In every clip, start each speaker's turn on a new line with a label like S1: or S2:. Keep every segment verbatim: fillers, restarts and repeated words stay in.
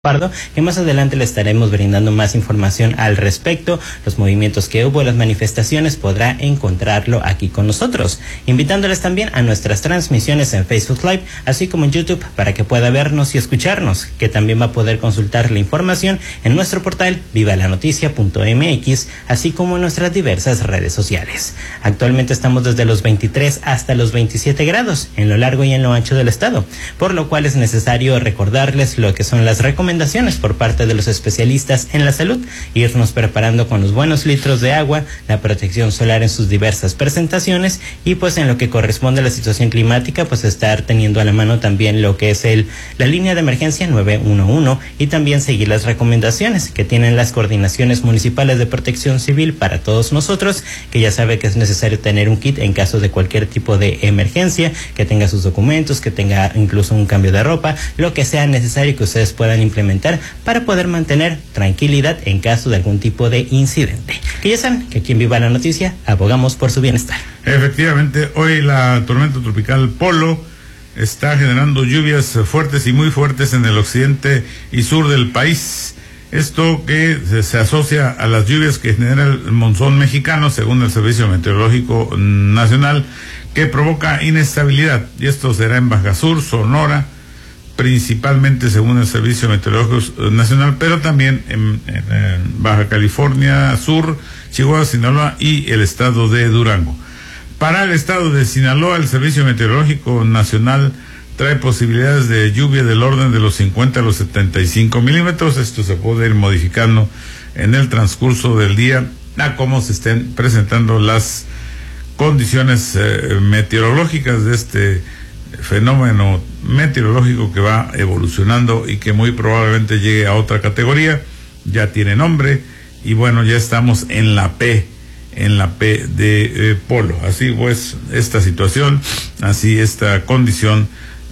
S1: Pardo, que más adelante le estaremos brindando más información al respecto, los movimientos que hubo, las manifestaciones, podrá encontrarlo aquí con nosotros, invitándoles también a nuestras transmisiones en Facebook Live, así como en YouTube, para que pueda vernos y escucharnos, que también va a poder consultar la información en nuestro portal viva la noticia punto m x, así como en nuestras diversas redes sociales. Actualmente estamos desde los veintitrés hasta los veintisiete grados, en lo largo y en lo ancho del estado, por lo cual es necesario recordarles lo que son las recomendaciones por parte de los especialistas en la salud, irnos preparando con los buenos litros de agua, la protección solar en sus diversas presentaciones y pues en lo que corresponde a la situación climática, pues estar teniendo a la mano también lo que es el la línea de emergencia nueve uno uno y también seguir las recomendaciones que tienen las coordinaciones municipales de protección civil para todos nosotros, que ya sabe que es necesario tener un kit en caso de cualquier tipo de emergencia, que tenga sus documentos, que tenga incluso un cambio de ropa, lo que sea necesario que ustedes puedan implementar para poder mantener tranquilidad en caso de algún tipo de incidente. Que ya saben que aquí en Viva la Noticia abogamos por su bienestar.
S2: Efectivamente, hoy la tormenta tropical Polo está generando lluvias fuertes y muy fuertes en el occidente y sur del país. Esto que se asocia a las lluvias que genera el monzón mexicano, según el Servicio Meteorológico Nacional, que provoca inestabilidad. Y esto será en Baja Sur, Sonora, principalmente según el Servicio Meteorológico Nacional, pero también en, en, en Baja California Sur, Chihuahua, Sinaloa y el estado de Durango. Para el estado de Sinaloa, el Servicio Meteorológico Nacional trae posibilidades de lluvia del orden de los cincuenta a los setenta y cinco milímetros. Esto se puede ir modificando en el transcurso del día a cómo se estén presentando las condiciones eh, meteorológicas de este fenómeno meteorológico que va evolucionando y que muy probablemente llegue a otra categoría. Ya tiene nombre y bueno, ya estamos en la P, en la P de eh, Polo. Así pues esta situación, así esta condición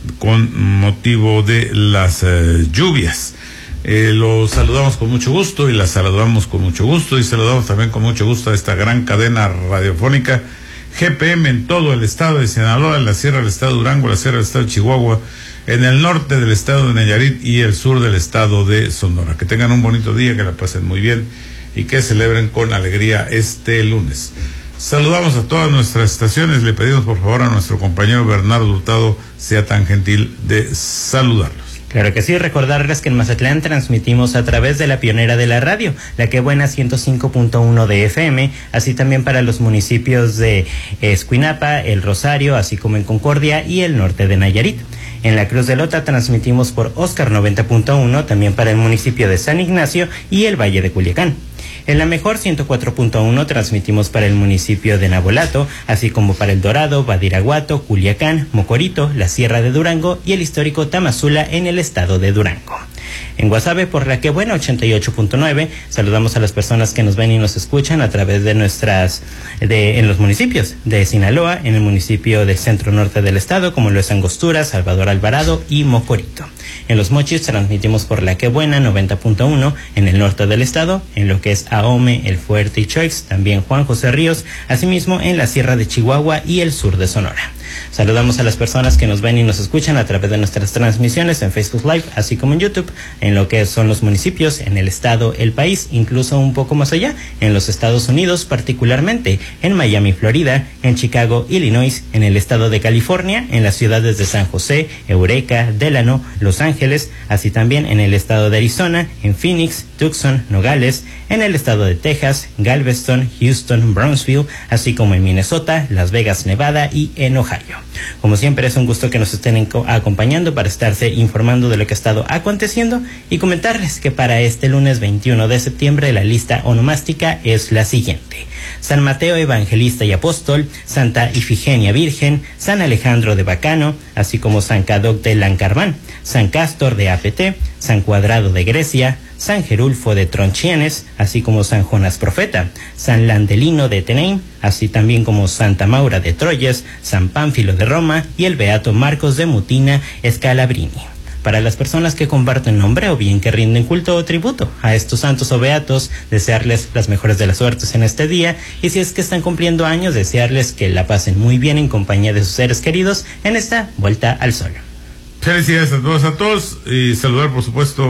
S2: con motivo de las eh, lluvias. Eh, lo saludamos con mucho gusto y la saludamos con mucho gusto y saludamos también con mucho gusto a esta gran cadena radiofónica G P M en todo el estado de Sinaloa, en la sierra del estado de Durango, la sierra del estado de Chihuahua, en el norte del estado de Nayarit y el sur del estado de Sonora. Que tengan un bonito día, que la pasen muy bien y que celebren con alegría este lunes. Saludamos a todas nuestras estaciones, le pedimos por favor a nuestro compañero Bernardo Hurtado sea tan gentil de saludarlos.
S1: Claro que sí, recordarles que en Mazatlán transmitimos a través de la pionera de la radio, la que buena ciento cinco punto uno de F M, así también para los municipios de Escuinapa, El Rosario, así como en Concordia y el norte de Nayarit. En la Cruz de Lota transmitimos por Oscar noventa punto uno, también para el municipio de San Ignacio y el Valle de Culiacán. En la Mejor ciento cuatro punto uno transmitimos para el municipio de Nabolato, así como para El Dorado, Badiraguato, Culiacán, Mocorito, la Sierra de Durango y el histórico Tamazula en el estado de Durango. En Guasave por la que buena ochenta y ocho punto nueve, saludamos a las personas que nos ven y nos escuchan a través de nuestras, de, en los municipios de Sinaloa, en el municipio del centro norte del estado, como lo es Angostura, Salvador Alvarado y Mocorito. En Los Mochis transmitimos por la que buena noventa punto uno, en el norte del estado, en lo que es Ahome, El Fuerte y Choix, también Juan José Ríos, asimismo en la Sierra de Chihuahua y el sur de Sonora. Saludamos a las personas que nos ven y nos escuchan a través de nuestras transmisiones en Facebook Live, así como en YouTube, en lo que son los municipios, en el estado, el país, incluso un poco más allá, en los Estados Unidos, particularmente en Miami, Florida, en Chicago, Illinois, en el estado de California, en las ciudades de San José, Eureka, Delano, Los Ángeles, así también en el estado de Arizona, en Phoenix, Tucson, Nogales, en el estado de Texas, Galveston, Houston, Brownsville, así como en Minnesota, Las Vegas, Nevada y en Ohio. Como siempre es un gusto que nos estén acompañando para estarse informando de lo que ha estado aconteciendo y comentarles que para este lunes veintiuno de septiembre la lista onomástica es la siguiente: San Mateo Evangelista y Apóstol, Santa Ifigenia Virgen, San Alejandro de Bacano, así como San Cadoc de Lancarmán, San Castor de Apete, San Cuadrado de Grecia, San Gerulfo de Tronchianes, así como San Jonás Profeta, San Landelino de Tenein, así también como Santa Maura de Troyes, San Pánfilo de Roma y el Beato Marcos de Mutina Scalabrini. Para las personas que comparten nombre o bien que rinden culto o tributo a estos santos o beatos, desearles las mejores de las suertes en este día, y si es que están cumpliendo años, desearles que la pasen muy bien en compañía de sus seres queridos en esta vuelta al sol.
S2: Felicidades a todos, a todos, y saludar por supuesto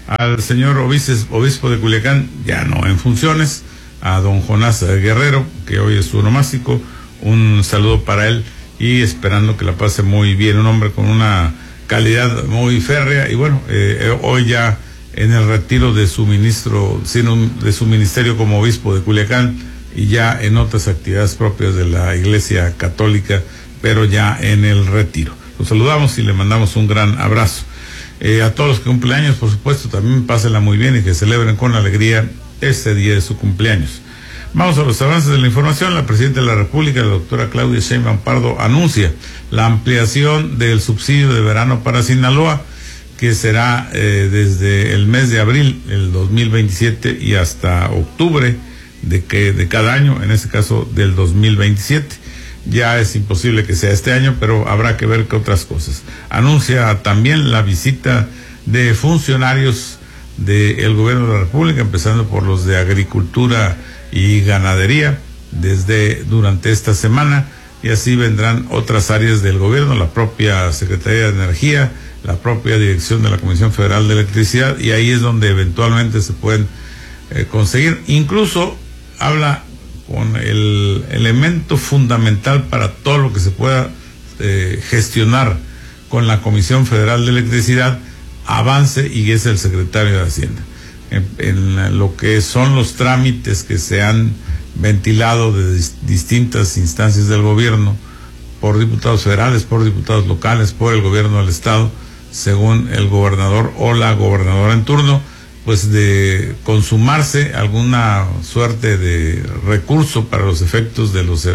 S2: al señor obispo, obispo de Culiacán, ya no en funciones, a don Jonás Guerrero, que hoy es su onomástico, un saludo para él y esperando que la pase muy bien, un hombre con una calidad muy férrea y bueno, eh, hoy ya en el retiro de su ministro, de su ministerio como obispo de Culiacán y ya en otras actividades propias de la Iglesia Católica, pero ya en el retiro. Los saludamos y le mandamos un gran abrazo. Eh, a todos los que cumplen años, por supuesto, también pásenla muy bien y que celebren con alegría este día de su cumpleaños. Vamos a los avances de la información. La presidenta de la República, la doctora Claudia Sheinbaum Pardo, anuncia la ampliación del subsidio de verano para Sinaloa, que será eh, desde el mes de abril del dos mil veintisiete y hasta octubre de que de cada año, en este caso del dos mil veintisiete. Ya es imposible que sea este año, pero habrá que ver qué otras cosas. Anuncia también la visita de funcionarios del gobierno de la República, empezando por los de Agricultura y Ganadería, desde durante esta semana, y así vendrán otras áreas del gobierno, la propia Secretaría de Energía, la propia dirección de la Comisión Federal de Electricidad, y ahí es donde eventualmente se pueden eh, conseguir. Incluso habla con el elemento fundamental para todo lo que se pueda eh, gestionar con la Comisión Federal de Electricidad, avance, y es el secretario de Hacienda. En, en lo que son los trámites que se han ventilado de dis, distintas instancias del gobierno, por diputados federales, por diputados locales, por el gobierno del estado, según el gobernador o la gobernadora en turno, pues de consumarse alguna suerte de recurso para los efectos de los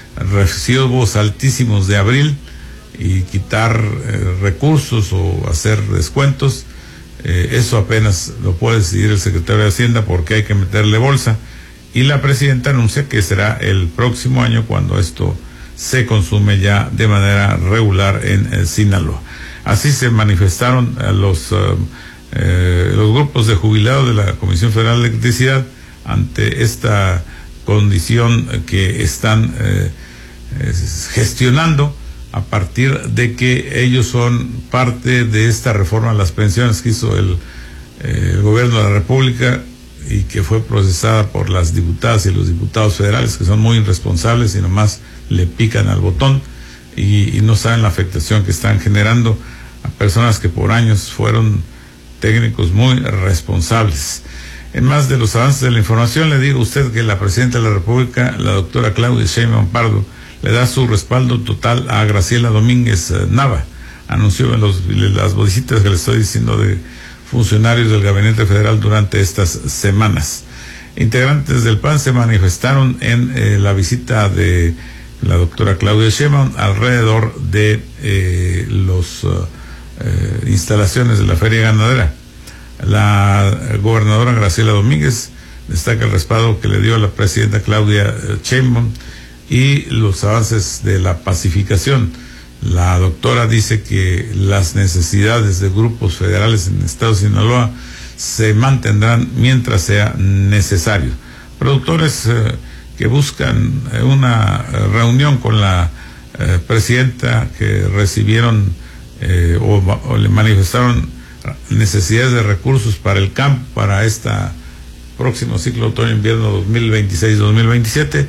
S2: recibos altísimos de abril y quitar eh, recursos o hacer descuentos, eh, eso apenas lo puede decidir el secretario de Hacienda porque hay que meterle bolsa, y la presidenta anuncia que será el próximo año cuando esto se consume ya de manera regular en, en Sinaloa. Así se manifestaron eh, los uh, eh, los grupos de jubilados de la Comisión Federal de Electricidad ante esta condición que están eh, eh, gestionando a partir de que ellos son parte de esta reforma a las pensiones que hizo el, eh, el gobierno de la República y que fue procesada por las diputadas y los diputados federales, que son muy irresponsables y nomás le pican al botón y, y no saben la afectación que están generando a personas que por años fueron técnicos muy responsables. En más de los avances de la información, le digo a usted que la presidenta de la República, la doctora Claudia Sheinbaum Pardo, le da su respaldo total a Graciela Domínguez Nava. Anunció en los, las visitas que le estoy diciendo de funcionarios del Gabinete Federal durante estas semanas. Integrantes del P A N se manifestaron en eh, la visita de la doctora Claudia Sheinbaum alrededor de eh, los uh, eh, instalaciones de la Feria Ganadera. La gobernadora Graciela Domínguez destaca el respaldo que le dio a la presidenta Claudia Sheinbaum y los avances de la pacificación. La doctora dice que las necesidades de grupos federales en el estado de Sinaloa se mantendrán mientras sea necesario. Productores eh, que buscan una reunión con la eh, presidenta, que recibieron eh, o, o le manifestaron necesidades de recursos para el campo para esta próximo ciclo otoño-invierno dos mil veintiséis dos mil veintisiete,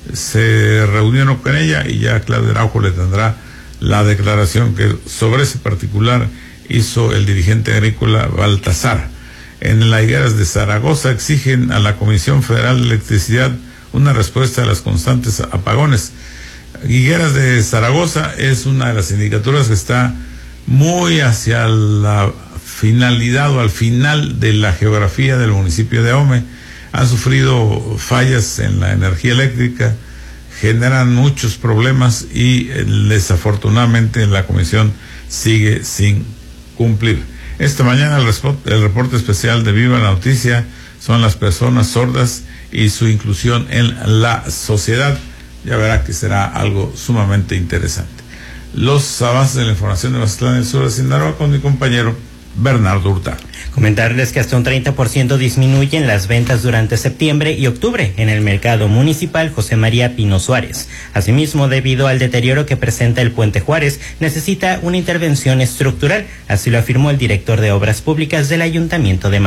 S2: se reunieron con ella y ya Claudia Araujo le tendrá la declaración que sobre ese particular hizo el dirigente agrícola Baltasar. En las higueras de Zaragoza exigen a la Comisión Federal de Electricidad una respuesta a las constantes apagones. Higueras de Zaragoza es una de las sindicaturas que está muy hacia la finalidad o al final de la geografía del municipio de Ahome. Han sufrido fallas en la energía eléctrica, generan muchos problemas y desafortunadamente la comisión sigue sin cumplir. Esta mañana el, el reporte especial de Viva la Noticia son las personas sordas y su inclusión en la sociedad. Ya verá que será algo sumamente interesante. Los avances de la información de Mazatlán del Sur de Sinaloa con mi compañero Bernardo Hurtado.
S1: Comentarles que hasta un treinta por ciento disminuyen las ventas durante septiembre y octubre en el mercado municipal José María Pino Suárez. Asimismo, debido al deterioro que presenta el Puente Juárez, necesita una intervención estructural, así lo afirmó el director de Obras Públicas del Ayuntamiento de